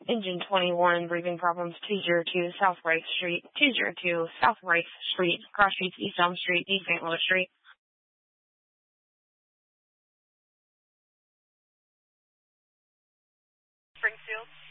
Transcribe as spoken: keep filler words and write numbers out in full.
Engine twenty-one, breathing problems, two oh two South Rice Street, two oh two South Rice Street, cross streets East Elm Street, East Saint Louis Street. Springfield.